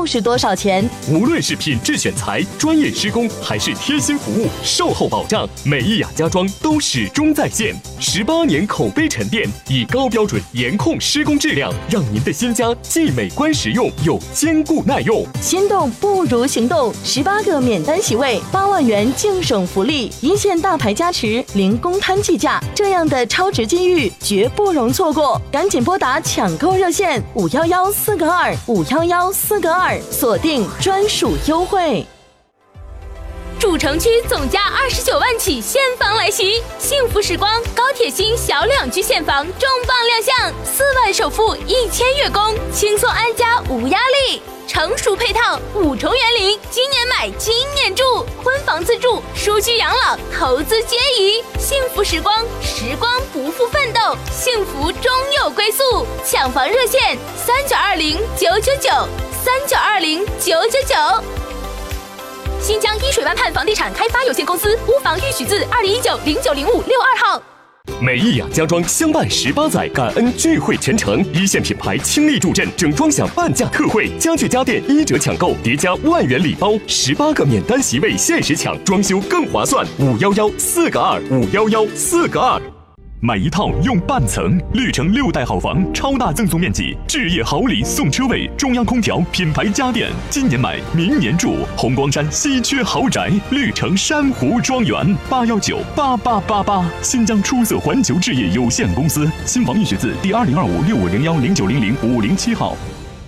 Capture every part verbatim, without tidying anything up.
就是多少钱。 无论是品质选材、专业施工，还是贴心服务、售后保障，美意雅家装都始终在线。十八年口碑沉淀，以高标准严控施工质量，让您的新家既美观实用又坚固耐用。 心动不如行动，十八个免单席位，八万元净省福利，一线大牌加持，零公摊计价，这样的超值机遇绝不容错过，赶紧拨打抢购热线五幺幺四个二五幺幺四个二，锁定专属优惠。 主城区总价二十九万起现房来袭，幸福时光高铁新小两居现房重磅亮相，四万首付一千月供，轻松安家无压力。成熟配套五重园林，今年买今年住，婚房自住、舒居养老、投资皆宜。幸福时光，时光不负奋斗，幸福终有归宿。抢房热线三九二零九九九三九二零九九九。新疆依水湾畔房地产开发有限公司屋房预许字二零一九零九零五六二号。 美意雅家装相伴十八载，感恩聚会全程，一线品牌倾力助阵，整装享半价特惠，家具家电一折抢购，叠加万元礼包，十八个免单席位限时抢，装修更划算。五幺幺四个二五幺幺四个二。买一套用半层，绿城六代好房，超大赠送面积，置业好礼送车位，中央空调，品牌家电，今年买明年住，红光山稀缺豪宅，绿城珊瑚庄园，八幺九八八八八，新疆出色环球置业有限公司，新房预许字第二零二五六五零幺零九零零五零七号。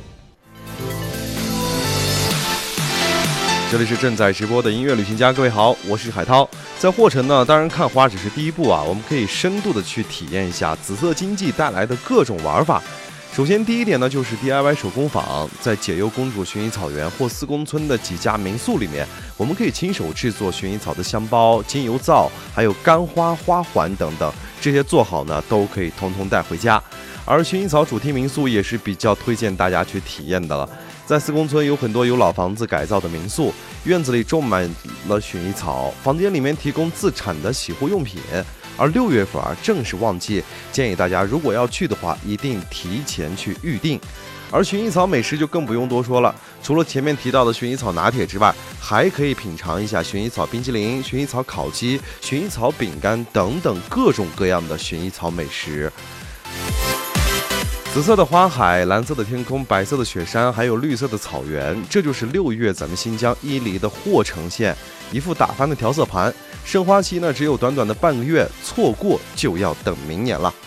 这里是正在直播的音乐旅行家，各位好，我是海涛。在霍城呢，当然看花只是第一步啊，我们可以深度的去体验一下紫色经济带来的各种玩法。首先第一点呢，就是 D I Y 手工坊，在解忧公主薰衣草园或四公村的几家民宿里面，我们可以亲手制作薰衣草的香包、精油皂，还有干花、花环等等，这些做好呢都可以通通带回家。而薰衣草主题民宿也是比较推荐大家去体验的了。在四公村有很多由老房子改造的民宿，院子里种满了薰衣草，房间里面提供自产的洗护用品。而六月份啊正是旺季，建议大家如果要去的话，一定提前去预定。而薰衣草美食就更不用多说了，除了前面提到的薰衣草拿铁之外，还可以品尝一下薰衣草冰淇淋、薰衣草烤鸡、薰衣草饼干等等各种各样的薰衣草美食。紫色的花海，蓝色的天空，白色的雪山，还有绿色的草原，这就是六月咱们新疆伊犁的霍城县，一副打翻的调色盘。盛花期呢只有短短的半个月，错过就要等明年了。